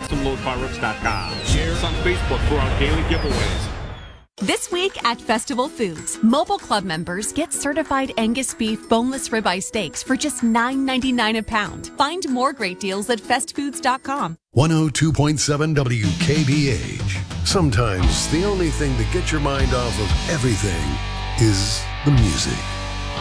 CustomLoadByRooks.com. Share us on Facebook for our daily giveaways. This week at Festival Foods, Mobile Club members get certified Angus beef boneless ribeye steaks for just $9.99 a pound. Find more great deals at festfoods.com. 102.7 WKBH. Sometimes the only thing that gets your mind off of everything is the music.